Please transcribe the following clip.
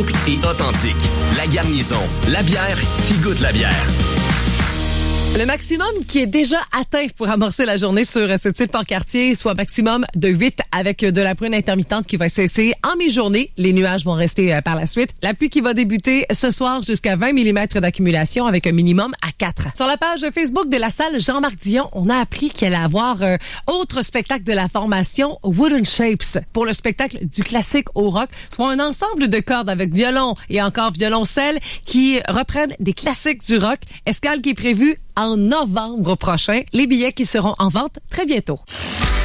simple et authentique. La Garnison, la bière qui goûte la bière. Le maximum qui est déjà atteint pour amorcer la journée sur ce site Port-Cartier, soit maximum de 8 avec de la bruine intermittente qui va cesser en mi-journée. Les nuages vont rester par la suite. La pluie qui va débuter ce soir jusqu'à 20 mm d'accumulation avec un minimum à 4. Sur la page Facebook de la salle Jean-Marc Dion, on a appris qu'il allait avoir autre spectacle de la formation Wooden Shapes pour le spectacle du classique au rock, soit un ensemble de cordes avec violon et encore violoncelle qui reprennent des classiques du rock. Escale qui est prévue en novembre prochain. Les billets qui seront en vente très bientôt.